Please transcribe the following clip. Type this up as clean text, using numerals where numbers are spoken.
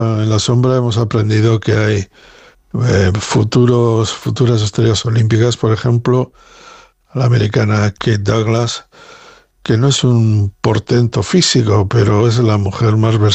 En la sombra hemos aprendido que hay futuras estrellas olímpicas, por ejemplo, la americana Kate Douglas, que no es un portento físico, pero es la mujer más